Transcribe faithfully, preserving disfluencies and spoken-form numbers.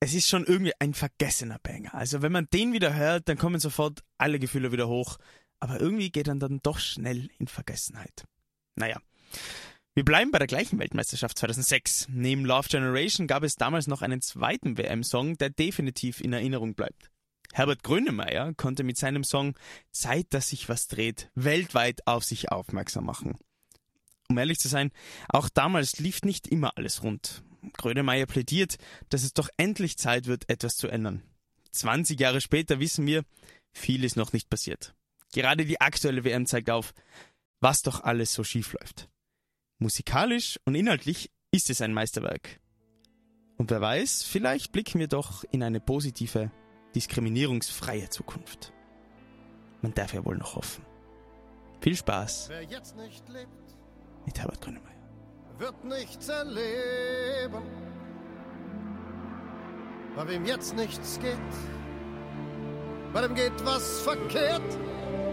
es ist schon irgendwie ein vergessener Banger. Also wenn man den wieder hört, dann kommen sofort alle Gefühle wieder hoch. Aber irgendwie geht er dann doch schnell in Vergessenheit. Naja, wir bleiben bei der gleichen Weltmeisterschaft zweitausendsechs. Neben Love Generation gab es damals noch einen zweiten W M-Song, der definitiv in Erinnerung bleibt. Herbert Grönemeyer konnte mit seinem Song Zeit, dass sich was dreht, weltweit auf sich aufmerksam machen. Um ehrlich zu sein, auch damals lief nicht immer alles rund. Grönemeyer plädiert, dass es doch endlich Zeit wird, etwas zu ändern. zwanzig Jahre später wissen wir, viel ist noch nicht passiert. Gerade die aktuelle W M zeigt auf, was doch alles so schief läuft. Musikalisch und inhaltlich ist es ein Meisterwerk. Und wer weiß, vielleicht blicken wir doch in eine positive, diskriminierungsfreie Zukunft. Man darf ja wohl noch hoffen. Viel Spaß Wer jetzt nicht lebt, mit Herbert Grönemeyer. wird nichts erleben. Bei wem jetzt nichts geht, bei dem geht was verkehrt.